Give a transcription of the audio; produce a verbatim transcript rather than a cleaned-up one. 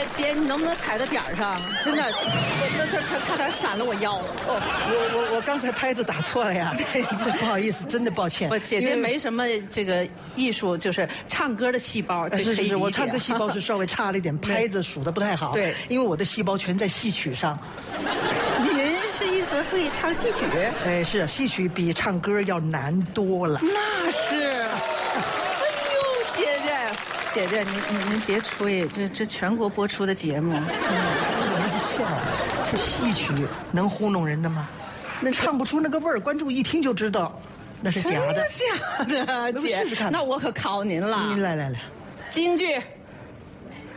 姐，你能不能踩到点儿上？真的，那他差差点闪了我腰。 哦，我我我刚才拍子打错了呀，对，这不好意思，真的抱歉。 我姐姐没什么这个艺术，就是唱歌的细胞。 是是是，我唱歌细胞是稍微差了一点，拍子数的不太好。 对， 因为我的细胞全在戏曲上。 您是意思会唱戏曲？ 哎，是戏曲比唱歌要难多了。 那是。哎呦，姐姐，姐姐，您您您别吹，这这全国播出的节目。 您笑，这戏曲能糊弄人的吗？那唱不出那个味儿，观众一听就知道那是假的。 假的，姐， 试试看。 那我可考您了。 您来来来， 京剧。